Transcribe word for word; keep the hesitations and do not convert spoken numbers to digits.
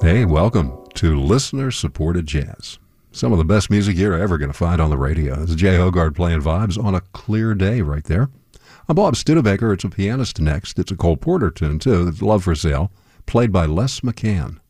Hey, welcome to listener-supported jazz. Some of the best music you're ever going to find on the radio. It's Jay Hogarth playing vibes on a clear day right there. I'm Bob Studebaker. It's a pianist next. It's a Cole Porter tune, too. It's Love for Sale, played by Les McCann.